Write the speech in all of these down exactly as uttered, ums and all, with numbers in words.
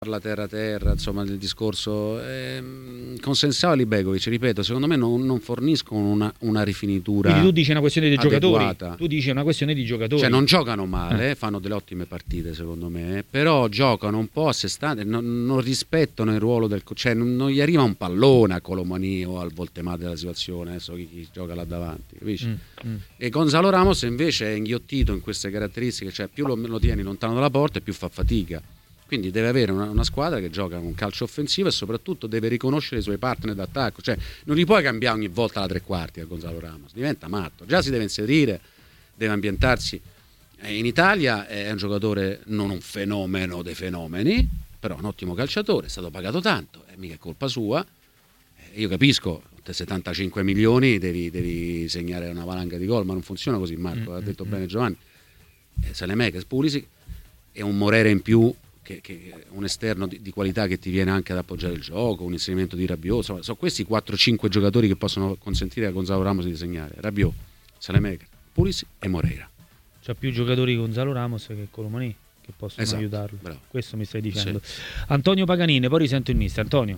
parla terra terra, insomma, del discorso ehm, con Sensao e Libegovic, ripeto, secondo me non, non forniscono una, una rifinitura. Quindi tu dici una questione di adeguata. giocatori, tu dici una questione di giocatori, cioè non giocano male, eh. fanno delle ottime partite secondo me, però giocano un po' a sé stanti, non, non rispettano il ruolo del, cioè non, non gli arriva un pallone a Colomani o al Voltemate della situazione, adesso chi, chi gioca là davanti, capisci? Mm, mm. E Gonzalo Ramos invece è inghiottito in queste caratteristiche, cioè più lo, lo tieni lontano dalla porta e più fa fatica. Quindi deve avere una, una squadra che gioca un calcio offensivo e soprattutto deve riconoscere i suoi partner d'attacco. Cioè non gli puoi cambiare ogni volta la tre quarti a Gonzalo Ramos, diventa matto. Già si deve inserire, deve ambientarsi. In Italia è un giocatore non un fenomeno dei fenomeni, però un ottimo calciatore, è stato pagato tanto, è mica colpa sua. Io capisco, settantacinque milioni devi, devi segnare una valanga di gol, ma non funziona così, Marco, ha detto bene Giovanni. Saelemaekers, Pulisic e un Morera in più, Che, che un esterno di, di qualità che ti viene anche ad appoggiare il gioco, un inserimento di Rabiot, sono, sono questi quattro cinque giocatori che possono consentire a Gonzalo Ramos di segnare. Rabiot, Saelemaekers, Pulisic e Moreira. C'ha più giocatori Gonzalo Ramos che Colomani che possono esatto, aiutarlo. Bravo. Questo mi stai dicendo. Sì. Antonio Paganini, poi risento il mister. Antonio.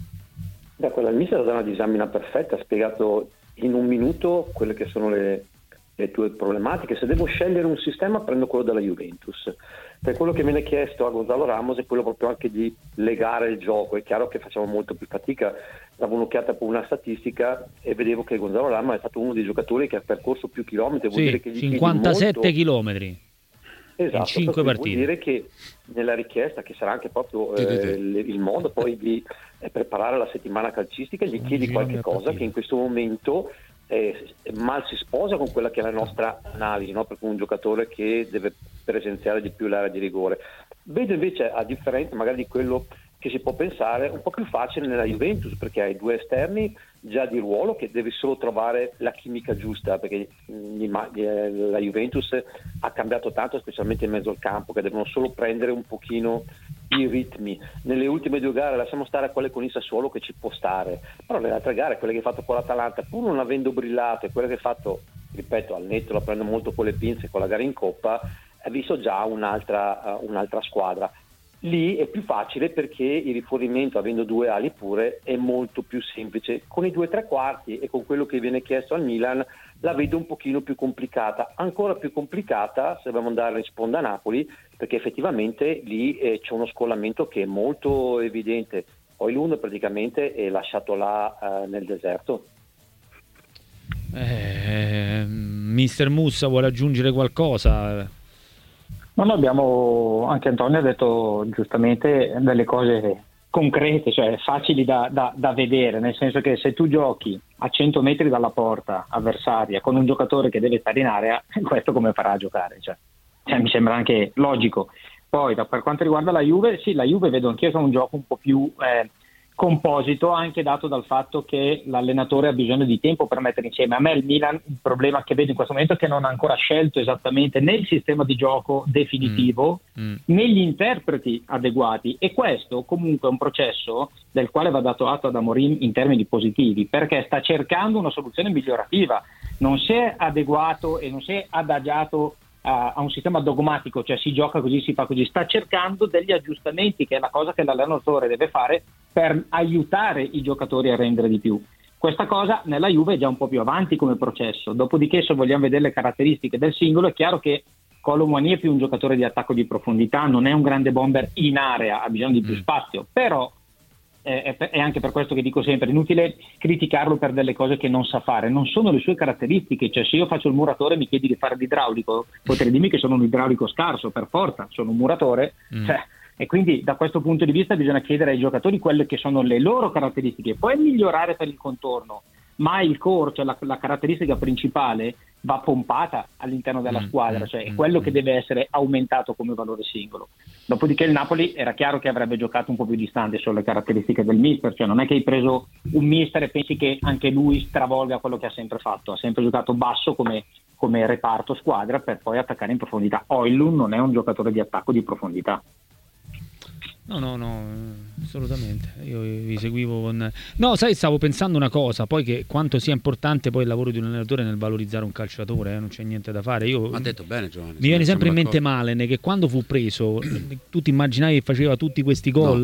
Da quella il mister ha dato una disamina perfetta, ha spiegato in un minuto quelle che sono le, le tue problematiche. Se devo scegliere un sistema prendo quello della Juventus. Per quello che viene chiesto a Gonzalo Ramos è quello proprio anche di legare il gioco. È chiaro che facciamo molto più fatica. Davo un'occhiata per una statistica e vedevo che Gonzalo Ramos è stato uno dei giocatori che ha percorso più chilometri. Vuol sì, dire che gli cinquantasette molto... chilometri. Esatto, in cinque partite. Vuol dire che nella richiesta, che sarà anche proprio eh, il modo poi di eh, preparare la settimana calcistica, gli chiedi qualche cosa che in questo momento eh, mal si sposa con quella che è la nostra analisi, no? Perché un giocatore che deve presenziare di più l'area di rigore. Vedo invece, a differenza magari di quello che si può pensare, un po' più facile nella Juventus, perché hai due esterni già di ruolo che devi solo trovare la chimica giusta, perché la Juventus ha cambiato tanto, specialmente in mezzo al campo, che devono solo prendere un pochino i ritmi. Nelle ultime due gare lasciamo stare a quelle con il Sassuolo, che ci può stare, però nelle altre gare, quelle che hai fatto con l'Atalanta, pur non avendo brillato, e quelle che hai fatto, ripeto, al netto la prendo molto con le pinze con la gara in Coppa, hai visto già un'altra, uh, un'altra squadra. Lì è più facile perché il rifornimento, avendo due ali pure, è molto più semplice. Con i due tre quarti e con quello che viene chiesto al Milan la vedo un pochino più complicata, ancora più complicata se dobbiamo andare in sponda Napoli, perché effettivamente lì eh, c'è uno scollamento che è molto evidente. Poi l'uno praticamente è lasciato là eh, nel deserto. Eh, mister Mussa vuole aggiungere qualcosa? No, no, abbiamo, anche Antonio ha detto giustamente delle cose concrete, cioè facili da, da, da vedere, nel senso che se tu giochi a cento metri dalla porta avversaria con un giocatore che deve stare in area, questo come farà a giocare? Cioè, cioè, mi sembra anche logico. Poi da, per quanto riguarda la Juve, sì, la Juve vedo anch'io che è un gioco un po' più eh, composito, anche dato dal fatto che l'allenatore ha bisogno di tempo per mettere insieme. A me il Milan, il problema che vedo in questo momento è che non ha ancora scelto esattamente né il sistema di gioco definitivo mm. Mm. né gli interpreti adeguati, e questo comunque è un processo del quale va dato atto ad Amorim in termini positivi, perché sta cercando una soluzione migliorativa, non si è adeguato e non si è adagiato a un sistema dogmatico, cioè si gioca così, si fa così, sta cercando degli aggiustamenti, che è la cosa che l'allenatore deve fare per aiutare i giocatori a rendere di più. Questa cosa nella Juve è già un po' più avanti come processo, dopodiché se vogliamo vedere le caratteristiche del singolo è chiaro che Colomani è più un giocatore di attacco di profondità, non è un grande bomber in area, ha bisogno di più spazio, però è, è anche per questo che dico sempre, inutile criticarlo per delle cose che non sa fare, non sono le sue caratteristiche, cioè se io faccio il muratore e mi chiedi di fare l'idraulico, potrei dirmi che sono un idraulico scarso, per forza, sono un muratore, mm. cioè, e quindi da questo punto di vista bisogna chiedere ai giocatori quelle che sono le loro caratteristiche, poi migliorare per il contorno, ma il core, cioè la, la caratteristica principale, va pompata all'interno della squadra, cioè è quello che deve essere aumentato come valore singolo. Dopodiché il Napoli era chiaro che avrebbe giocato un po' più distante sulle caratteristiche del mister, cioè non è che hai preso un mister e pensi che anche lui stravolga quello che ha sempre fatto, ha sempre giocato basso come, come reparto squadra per poi attaccare in profondità. Højlund non è un giocatore di attacco di profondità. No, no, no, assolutamente. Io vi seguivo con... No, sai, stavo pensando una cosa, poi che quanto sia importante poi il lavoro di un allenatore nel valorizzare un calciatore, eh, non c'è niente da fare. Io... Ha detto bene Giovanni. Mi viene sempre in mente Malen, che quando fu preso, tu ti immaginavi che faceva tutti questi gol?